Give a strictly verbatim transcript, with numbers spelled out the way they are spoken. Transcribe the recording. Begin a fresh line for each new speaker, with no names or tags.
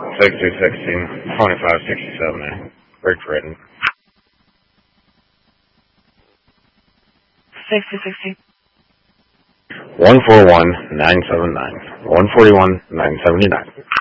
sixty sixteen, twenty-five sixty-seven. Break written.
sixty sixty.
one four one nine seven nine. one forty-one nine seventy-nine.